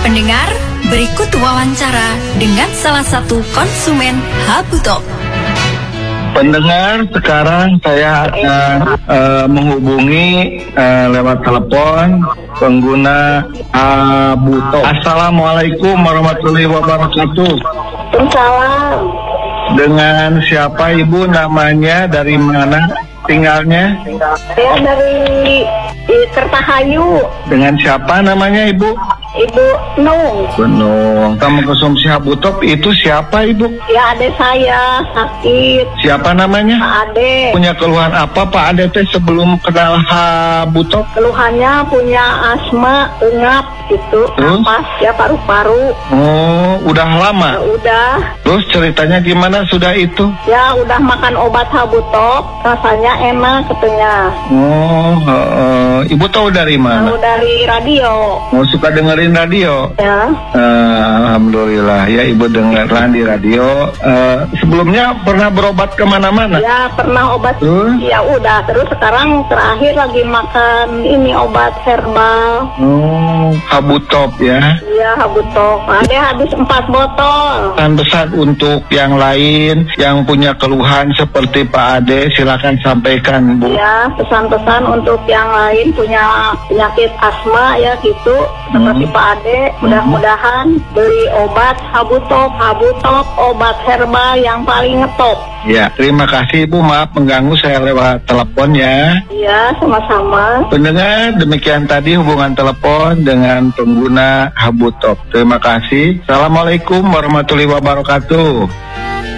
Pendengar, berikut wawancara dengan salah satu konsumen Habutop. Pendengar, sekarang saya akan menghubungi lewat telepon pengguna Habutop. Assalamualaikum warahmatullahi wabarakatuh. Waalaikumsalam. Dengan siapa Ibu namanya, dari mana tinggalnya? Saya dari Kertahayu. Dengan siapa namanya Ibu? Ibu Nung. Benung. Kamu konsumsi Habutop itu siapa Ibu? Ya, adik saya sakit. Siapa namanya? Pak Ade. Punya keluhan apa Pak Ade teh sebelum kenal Habutop? Keluhannya punya asma, engap gitu, Terus? napas ya paru-paru. Oh, udah lama. Ya udah, Terus ceritanya gimana sudah itu? ya udah makan obat Habutop, rasanya enak katanya. Oh, Ibu tahu dari mana? Tahu dari radio. Oh, suka dengerin radio? Ya, Alhamdulillah ya Ibu dengerin di radio. Sebelumnya pernah berobat kemana-mana? ya pernah obat. Terus? Ya udah, terus sekarang terakhir lagi makan ini obat herbal. Oh, Habutop ya. Iya, Habutop. Ada habis 4 botol. Pesan-pesan untuk yang lain yang punya keluhan seperti Pak Ade, silakan sampaikan Bu. Ya, pesan-pesan untuk yang lain punya penyakit asma ya gitu, seperti Pak Ade, mudah-mudahan beli obat Habutop. Habutop obat herbal yang paling ngetop. Ya, terima kasih Bu, maaf mengganggu saya lewat telepon ya. Iya, sama-sama. Pendengar, demikian tadi hubungan telepon dengan pengguna Habutop. Terima kasih. Assalamualaikum warahmatullahi wabarakatuh.